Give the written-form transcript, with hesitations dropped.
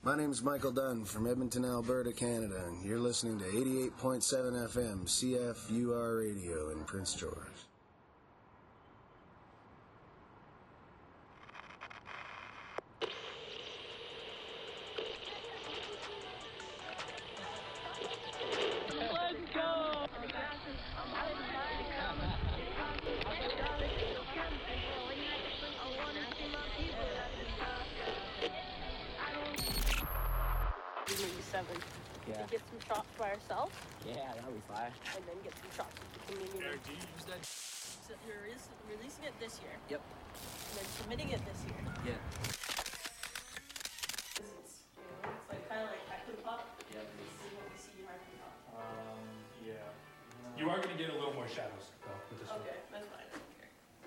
My name's Michael Dunn from Edmonton, Alberta, Canada, and you're listening to 88.7 FM CFUR Radio in Prince George. Let's go! Maybe 7. Yeah. To get some shots by ourselves. Yeah, that'll be fire. And then get some shots with the community. Eric, do you use that? So you're releasing it this year. Yep. And then submitting it this year. Yeah. It's like kind of like Hackman Pop. Yeah. This is what we see in Hackman Pop. Yeah. You are going to get a little more shadows, though, with this one. Okay.